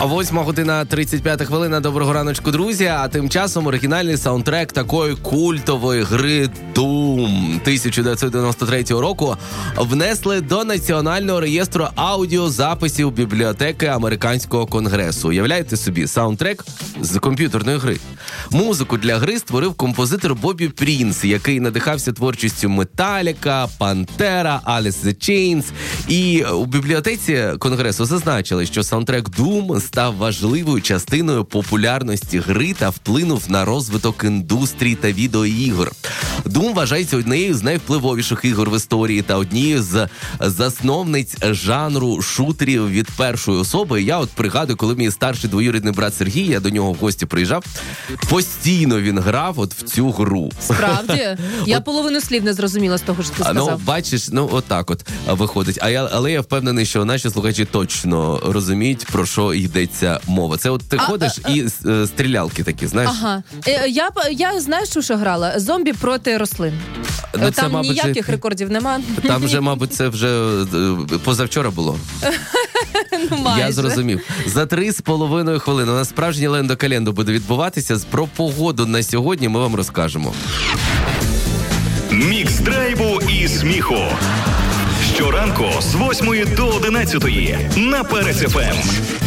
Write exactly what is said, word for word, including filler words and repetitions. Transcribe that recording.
Восьма година тридцять п'ята хвилина. Доброго раночку, друзі. А тим часом оригінальний саундтрек такої культової гри Doom тисяча дев'ятсот дев'яносто третього року внесли до Національного реєстру аудіозаписів бібліотеки Американського конгресу. Уявляєте собі, саундтрек з комп'ютерної гри. Музику для гри створив композитор Бобі Прінс, який надихався творчістю Металіка, Пантера, Alice in Chains. І у бібліотеці конгресу зазначили, що саундтрек Doom став важливою частиною популярності гри та вплинув на розвиток індустрії та відеоігор. Doom вважається однією з найвпливовіших ігор в історії та однією з засновниць жанру шутерів від першої особи. Я от пригадую, коли мій старший двоюрідний брат Сергій, я до нього в гості приїжджав, постійно він грав от в цю гру. Справді? Я от... половину слів не зрозуміла з того, що ти сказав. Ну, бачиш, ну отак от виходить. А я, але я впевнений, що наші слухачі точно розуміють, про що йдеться мова. Це от ти а, ходиш а, і а... стрілялки такі, знаєш? Ага. Я, я знаю, що що грала. Зомбі проти рослин. Ну, там це, мабуть, ніяких же... рекордів нема. Там вже, мабуть, це вже позавчора було. Ну, я зрозумів. За три з половиною хвилини у нас справжній лендо-календу буде відбуватися. Про погоду на сьогодні ми вам розкажемо. Мікс драйву і сміху. Щоранку з восьмої до одинадцятої на Перець еф ем.